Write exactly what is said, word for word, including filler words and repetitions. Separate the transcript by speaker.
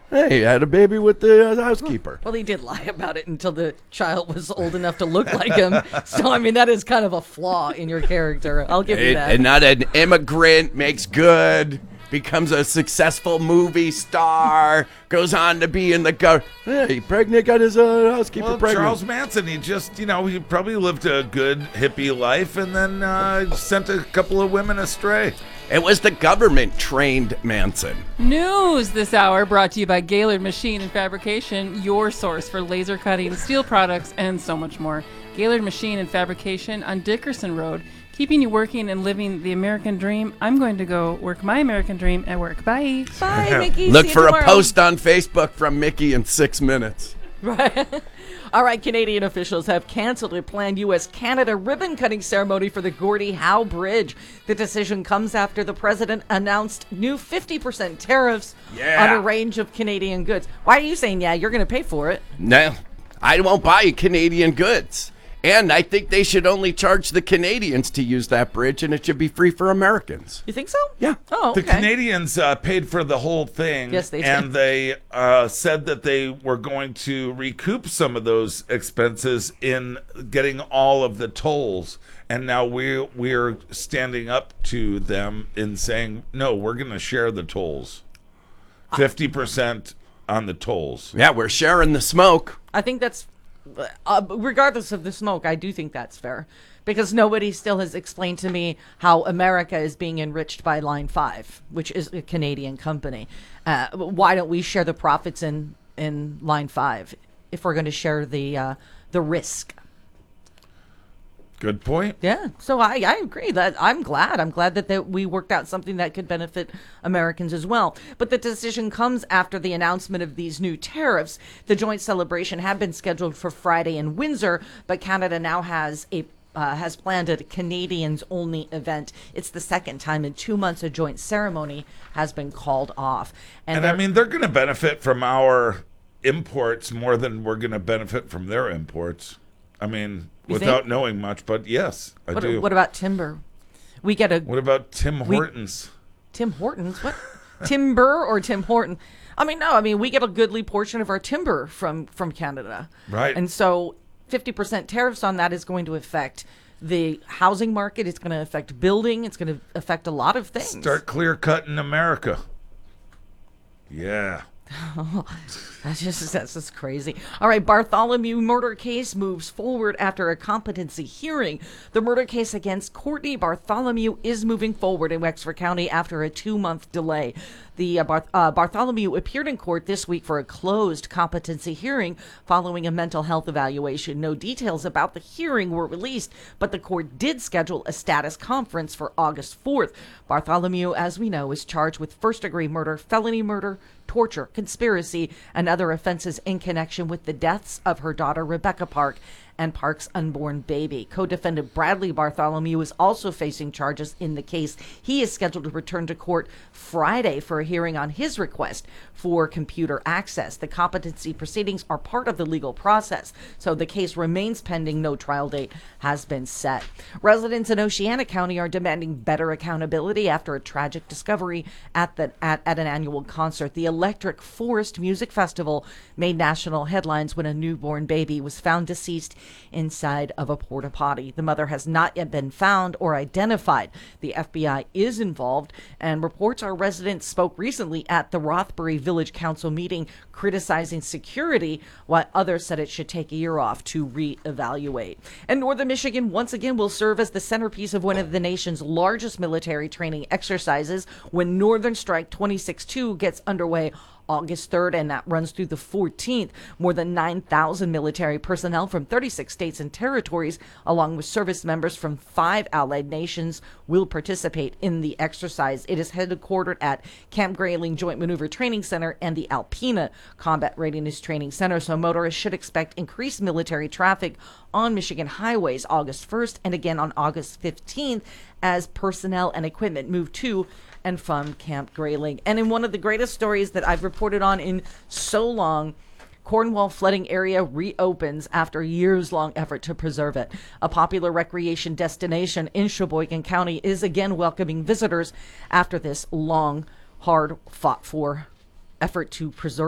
Speaker 1: Hey, he had a baby with the uh, housekeeper.
Speaker 2: Well, he did lie about it until the child was old enough to look like him. So, I mean, that is kind of a flaw in your character. I'll give you
Speaker 1: It-
Speaker 2: that.
Speaker 1: and not an immigrant, makes good, becomes a successful movie star, goes on to be in the go. Hey, pregnant, got his uh, housekeeper
Speaker 3: Well,
Speaker 1: pregnant.
Speaker 3: Charles Manson, he just, you know, he probably lived a good hippie life and then uh, sent a couple of women astray.
Speaker 1: It was the government trained Manson.
Speaker 4: News this hour brought to you by Gaylord Machine and Fabrication, your source for laser cutting, steel products, and so much more. Gaylord Machine and Fabrication on Dickerson Road, keeping you working and living the American dream. I'm going to go work my American dream at work. Bye.
Speaker 2: Bye, Mickey.
Speaker 1: Look
Speaker 2: See you
Speaker 1: for
Speaker 2: tomorrow.
Speaker 1: a post on Facebook from Mickey in six minutes.
Speaker 2: Right. All right, Canadian officials have canceled a planned U S Canada ribbon-cutting ceremony for the Gordie Howe Bridge. The decision comes after the president announced new fifty percent tariffs
Speaker 1: Yeah.
Speaker 2: on a range of Canadian goods. Why are you saying, yeah, you're going to pay for it?
Speaker 1: No, I won't buy Canadian goods. And I think they should only charge the Canadians to use that bridge, and it should be free for Americans.
Speaker 2: You think so?
Speaker 1: Yeah.
Speaker 2: Oh,
Speaker 3: The
Speaker 2: okay.
Speaker 3: Canadians uh, paid for the whole thing.
Speaker 2: Yes, they did.
Speaker 3: And they uh, said that they were going to recoup some of those expenses in getting all of the tolls. And now we're, we're standing up to them in saying, no, we're going to share the tolls. fifty percent on the tolls.
Speaker 1: Yeah, we're sharing the smoke.
Speaker 2: I think that's, uh, regardless of the smoke, I do think that's fair. Because nobody still has explained to me how America is being enriched by Line five, which is a Canadian company. Uh, why don't we share the profits in, in Line five if we're going to share the uh, the risk?
Speaker 3: Good point.
Speaker 2: Yeah, so I, I agree that I'm glad. I'm glad that, that we worked out something that could benefit Americans as well. But the decision comes after the announcement of these new tariffs. The joint celebration had been scheduled for Friday in Windsor, but Canada now has a uh, has planned a Canadians-only event. It's the second time in two months a joint ceremony has been called off.
Speaker 3: And,
Speaker 2: they're-
Speaker 3: I mean, they're going to benefit from our imports more than we're going to benefit from their imports. I mean,
Speaker 2: You
Speaker 3: without
Speaker 2: think?
Speaker 3: knowing much, but yes, I
Speaker 2: what,
Speaker 3: do.
Speaker 2: what about timber? We get a
Speaker 3: What about Tim
Speaker 2: We-
Speaker 3: Hortons?
Speaker 2: Tim Hortons? What? Timber or Tim Horton? I mean, no. I mean, we get a goodly portion of our timber from from Canada,
Speaker 3: Right.
Speaker 2: And so, fifty percent tariffs on that is going to affect the housing market. It's going to affect building. It's going to affect a lot of things.
Speaker 3: Start clear cutting America. Yeah.
Speaker 2: That's just that's just crazy. All right, Bartholomew murder case moves forward after a competency hearing. The murder case against Courtney Bartholomew is moving forward in Wexford County after a two-month delay. The uh, Barth- uh, Bartholomew appeared in court this week for a closed competency hearing following a mental health evaluation. No details about the hearing were released, but the court did schedule a status conference for August fourth. Bartholomew, as we know, is charged with first-degree murder, felony murder, torture, conspiracy, and other offenses in connection with the deaths of her daughter, Rebecca Park, and Park's unborn baby. Co-defendant Bradley Bartholomew is also facing charges in the case. He is scheduled to return to court Friday for a hearing on his request for computer access. The competency proceedings are part of the legal process, so the case remains pending. No trial date has been set. Residents in Oceana County are demanding better accountability after a tragic discovery at the at, at an annual concert. The Electric Forest Music Festival made national headlines when a newborn baby was found deceased inside of a porta potty. The mother has not yet been found or identified. The F B I is involved, and reports are residents spoke recently at the Rothbury Village Council meeting criticizing security, while others said it should take a year off to reevaluate. And Northern Michigan once again will serve as the centerpiece of one of the nation's largest military training exercises when Northern Strike twenty-six two gets underway August third, and that runs through the fourteenth. More than nine thousand military personnel from thirty-six states and territories, along with service members from five allied nations, will participate in the exercise. It is headquartered at Camp Grayling Joint Maneuver Training Center and the Alpena Combat Readiness Training Center, so motorists should expect increased military traffic on Michigan highways August first and again on August fifteenth as personnel and equipment move to and from Camp Grayling. And in one of the greatest stories that I've reported on in so long, Cornwall flooding area reopens after years-long effort to preserve it. A popular recreation destination in Sheboygan County is again welcoming visitors after this long, hard-fought-for effort to preserve